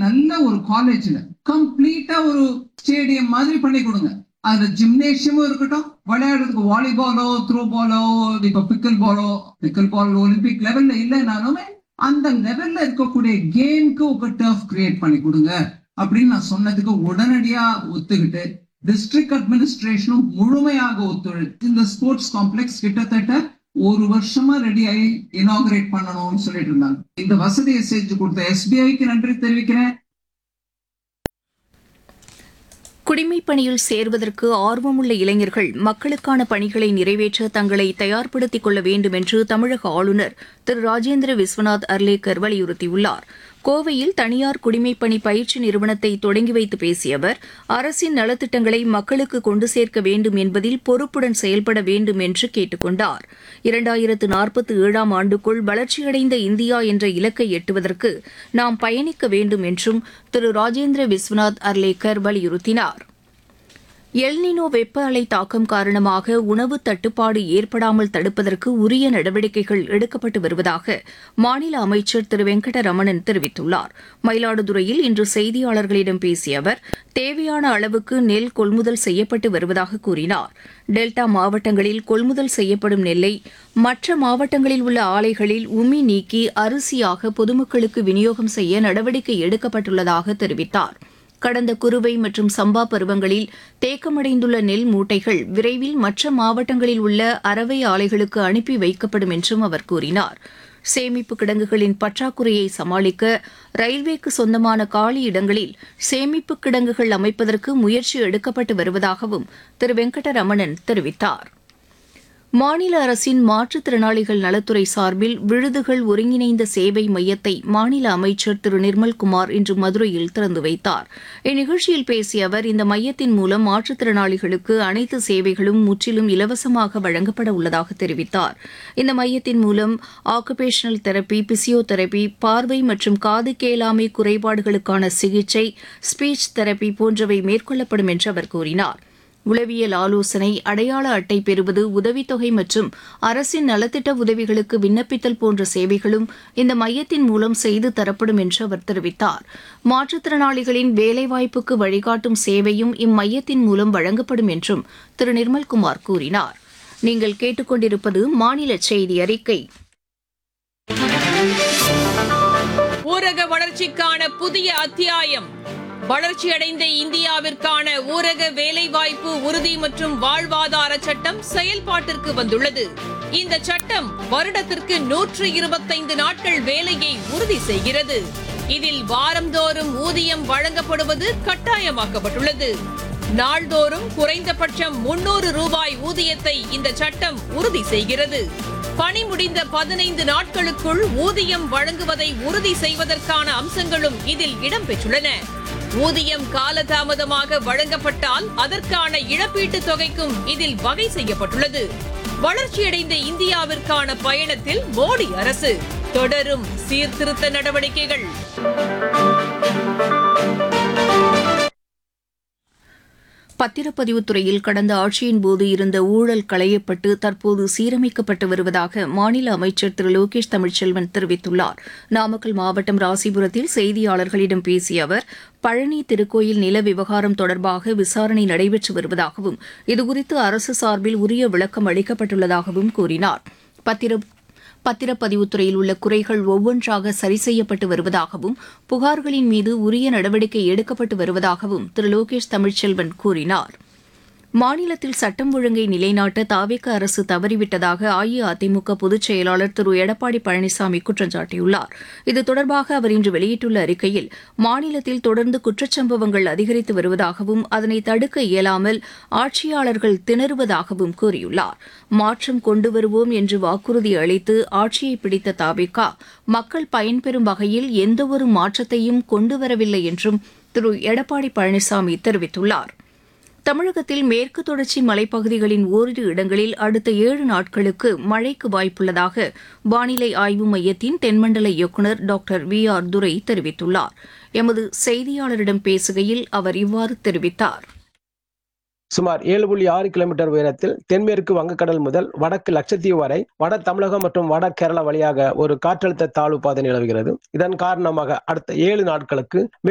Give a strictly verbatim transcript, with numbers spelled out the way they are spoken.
நல்ல ஒரு காலேஜ்ல கம்ப்ளீட்டா ஒரு ஸ்டேடியம் மாதிரி பண்ணி கொடுங்க. அதுல ஜிம்னேஷியமும் இருக்கட்டும், விளையாடுறதுக்கு வாலிபாலோ த்ரோ பாலோ இப்ப பிக்கல் பாலோ பிக்கல் பால் ஒலிம்பிக் லெவல்ல இல்லைனாலுமே அந்த லெவல்ல இருக்கக்கூடிய கேம்க்கு ஒரு டர்ஃப் கிரியேட் பண்ணி கொடுங்க அப்படின்னு நான் சொன்னதுக்கு உடனடியா ஒத்துக்கிட்டு டிஸ்ட்ரிக்ட் அட்மினிஸ்ட்ரேஷனும் முழுமையாக ஒத்துழைத்து இந்த ஸ்போர்ட்ஸ் காம்ப்ளெக்ஸ் கிட்டத்தட்ட ஒரு வருஷமா ரெடி ஆகி இனாகிரேட் பண்ணணும்னு சொல்லிட்டு இருந்தாங்க. இந்த வசதியை செஞ்சு கொடுத்த எஸ்பிஐக்கு நன்றி தெரிவிக்கிறேன். குடிமைப் பணியில் சேர்வதற்கு ஆர்வமுள்ள இளைஞர்கள் மக்களுக்கான பணிகளை நிறைவேற்ற தங்களை தயார்படுத்திக் கொள்ள வேண்டும் என்று தமிழக ஆளுநர் திரு ராஜேந்திர விஸ்வநாத் அர்லேக்கர் வலியுறுத்தியுள்ளார். கோவையில் தனியார் குடிமைப் பணி பயிற்சி நிறுவனத்தை தொடங்கி வைத்து பேசிய அவர், அரசின் நலத்திட்டங்களை மக்களுக்கு கொண்டு சேர்க்க வேண்டும் என்பதில் பொறுப்புடன் செயல்பட வேண்டும் என்று கேட்டுக் கொண்டார். இரண்டாயிரத்து நாற்பத்தி ஏழாம் ஆண்டுக்குள் வளர்ச்சியடைந்த இந்தியா என்ற இலக்கை எட்டுவதற்கு நாம் பயணிக்க வேண்டும் என்றும் திரு ராஜேந்திர விஸ்வநாத் அர்லேக்கர் வலியுறுத்தினார். எல்னினோ வெப்ப அலை தாக்கம் காரணமாக உணவு தட்டுப்பாடு ஏற்படாமல் தடுப்பதற்கு உரிய நடவடிக்கைகள் எடுக்கப்பட்டு வருவதாக மாநில அமைச்சர் திரு வெங்கடரமணன் தெரிவித்துள்ளார். மயிலாடுதுறையில் இன்று செய்தியாளர்களிடம் பேசிய அவர், தேவையான அளவுக்கு நெல் கொள்முதல் செய்யப்பட்டு வருவதாக கூறினார். டெல்டா மாவட்டங்களில் கொள்முதல் செய்யப்படும் நெல்லை மற்ற மாவட்டங்களில் உள்ள ஆலைகளில் உமி நீக்கி அரிசியாக பொதுமக்களுக்கு விநியோகம் செய்ய நடவடிக்கை எடுக்கப்பட்டுள்ளதாக தெரிவித்தார். கடந்த குறுவை மற்றும் சம்பா பருவங்களில் தேக்கமடைந்துள்ள நெல் மூட்டைகள் விரைவில் மற்ற மாவட்டங்களில் உள்ள அரவை ஆலைகளுக்கு அனுப்பி வைக்கப்படும் என்றும் அவர் கூறினார். சேமிப்பு கிடங்குகளின் பற்றாக்குறையை சமாளிக்க ரயில்வேக்கு சொந்தமான காலி இடங்களில் சேமிப்பு கிடங்குகள் அமைப்பதற்கு முயற்சி எடுக்கப்பட்டு வருவதாகவும் திரு வெங்கடரமணன் தெரிவித்தார். மாநில அரசின் மாற்றுத்திறனாளிகள் நலத்துறை சார்பில் விழுதுகள் ஒருங்கிணைந்த சேவை மையத்தை மாநில அமைச்சர் திரு நிர்மல்குமார் இன்று மதுரையில் திறந்து வைத்தார். இந்நிகழ்ச்சியில் பேசிய அவர், இந்த மையத்தின் மூலம் மாற்றுத்திறனாளிகளுக்கு அனைத்து சேவைகளும் முற்றிலும் இலவசமாக வழங்கப்பட உள்ளதாக தெரிவித்தார். இந்த மையத்தின் மூலம் ஆக்குபேஷனல் தெரப்பி, பிசியோதெரப்பி, பார்வை மற்றும் காது கேளாமை குறைபாடுகளுக்கான சிகிச்சை, ஸ்பீச் தெரப்பி போன்றவை மேற்கொள்ளப்படும் என்று அவர் கூறினார். உளவியல் ஆலோசனை, அடையாள அட்டை பெறுவது, உதவித்தொகை மற்றும் அரசின் நலத்திட்ட உதவிகளுக்கு விண்ணப்பித்தல் போன்ற சேவைகளும் இந்த மையத்தின் மூலம் செய்து தரப்படும் என்று அவர் தெரிவித்தார். மாற்றுத்திறனாளிகளின் வேலைவாய்ப்புக்கு வழிகாட்டும் சேவையும் இம்மையத்தின் மூலம் வழங்கப்படும் என்றும் திரு நிர்மல்குமார் கூறினார். நீங்கள் கேட்டுக்கொண்டிருப்பது மாநில செய்தி அறிக்கை. ஊரக வளர்ச்சிக்கான புதிய அத்தியாயம். வளர்ச்சியடைந்த இந்தியாவிற்கான ஊரக வேலைவாய்ப்பு உறுதி மற்றும் வாழ்வாதார சட்டம் செயல்பாட்டிற்கு வந்துள்ளது. இந்த சட்டம் வருடத்திற்கு நூற்று இருபத்தைந்து நாட்கள் வேலையை உறுதி செய்கிறது. இதில் வாரந்தோறும் ஊதியம் வழங்கப்படுவது கட்டாயமாக்கப்பட்டுள்ளது. நாள்தோறும் குறைந்தபட்சம் முன்னூறு ரூபாய் ஊதியத்தை இந்த சட்டம் உறுதி செய்கிறது. பணி முடிந்த பதினைந்து நாட்களுக்குள் ஊதியம் வழங்குவதை உறுதி செய்வதற்கான அம்சங்களும் இதில் இடம்பெற்றுள்ளன. ஊதியம் காலதாமதமாக வழங்கப்பட்டால் அதற்கான இழப்பீட்டுத் தொகைக்கும் இதில் வகை செய்யப்பட்டுள்ளது. வளர்ச்சியடைந்த இந்தியாவிற்கான பயணத்தில் மோடி அரசு தொடரும் சீர்திருத்த நடவடிக்கைகள். பத்திரப்பதிவுத்துறையில் கடந்த ஆட்சியின் போது இருந்த ஊழல் களையப்பட்டு தற்போது சீரமைக்கப்பட்டு வருவதாக மாநில அமைச்சர் திரு லோகேஷ் தமிழ்ச்செல்வன் தெரிவித்துள்ளார். நாமக்கல் மாவட்டம் ராசிபுரத்தில் செய்தியாளர்களிடம் பேசிய அவர், பழனி திருக்கோயில் நில விவகாரம் தொடர்பாக விசாரணை நடைபெற்று வருவதாகவும் இதுகுறித்து அரசு சார்பில் உரிய விளக்கம் அளிக்கப்பட்டுள்ளதாகவும் கூறினார். பத்திர பத்திரப்பதிவுத்துறையில் உள்ள குறைகள் ஒவ்வொன்றாக சரி செய்யப்பட்டு வருவதாகவும் புகார்களின் மீது உரிய நடவடிக்கை எடுக்கப்பட்டு வருவதாகவும் திரு லோகேஷ் தமிழ்ச்செல்வன் கூறினார். மாநிலத்தில் சட்டம் ஒழுங்கை நிலைநாட்ட தாவேக அரசு தவறிவிட்டதாக அஇஅதிமுக பொதுச் செயலாளர் திரு எடப்பாடி பழனிசாமி குற்றம் சாட்டியுள்ளார். இது தொடர்பாக அவர் இன்று வெளியிட்டுள்ள அறிக்கையில், மாநிலத்தில் தொடர்ந்து குற்றச்சம்பவங்கள் அதிகரித்து வருவதாகவும் அதனை தடுக்க இயலாமல் ஆட்சியாளர்கள் திணறுவதாகவும் கூறியுள்ளார். மாற்றம் கொண்டு வருவோம் என்று வாக்குறுதி அளித்து ஆட்சியை பிடித்த தாவேக மக்கள் பயன்பெறும் வகையில் எந்தவொரு மாற்றத்தையும் கொண்டுவரவில்லை என்றும் திரு எடப்பாடி பழனிசாமி தெரிவித்துள்ளார். தமிழகத்தில் மேற்கு தொடர்ச்சி மலைப்பகுதிகளின் ஓரிரு இடங்களில் அடுத்த ஏழு நாட்களுக்கு மழைக்கு வாய்ப்புள்ளதாக வானிலை ஆய்வு மையத்தின் தென்மண்டல இயக்குநர் டாக்டர் வி ஆர் துரை தெரிவித்துள்ளார். எமது செய்தியாளரிடம் பேசுகையில் அவர் இவ்வாறு தெரிவித்தார். சுமார் ஏழு புள்ளி ஆறு கிலோமீட்டர் உயரத்தில் தென்மேற்கு வங்கக்கடல் முதல் வடக்கு லட்சத்தீவு வரை வட தமிழகம் மற்றும் வட கேரளா வழியாக ஒரு காற்றழுத்த தாழ்வு பாதை நிலவுகிறது. இதன் காரணமாக அடுத்த ஏழு நாட்களுக்கு